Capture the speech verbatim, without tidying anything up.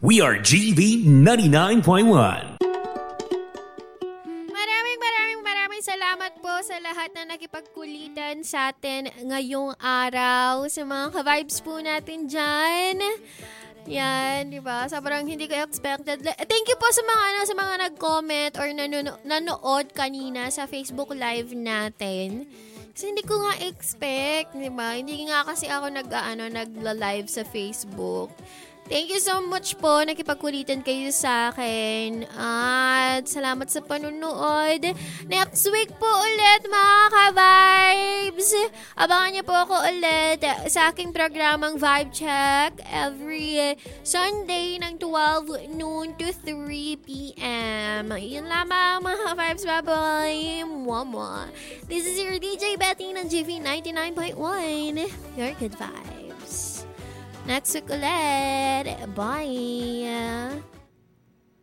We are G V ninety-nine point one. Maraming maraming maraming salamat po sa lahat na nakipagkulitan sa atin ngayong araw. Sa mga ka-vibes po natin dyan. Yan, di ba? Sobrang hindi ko expected. Thank you po sa mga ano, sa mga nag-comment or nanono- nanood kanina sa Facebook Live natin. Kasi hindi ko nga expect, di ba? Hindi nga kasi ako nag, ano, nagla-live sa Facebook. Thank you so much po. Nakipagkulitan kayo sa akin. At salamat sa panunood. Next week po ulit mga ka-vibes. Abangan niyo po ako ulit sa aking programang Vibe Check every Sunday ng twelve noon to three p.m. Yun lamang mga ka-vibes. Bye-bye. Mwah-mwah. This is your D J Betty ng G V ninety-nine point one. Your good vibes. Next week ulit. Bye!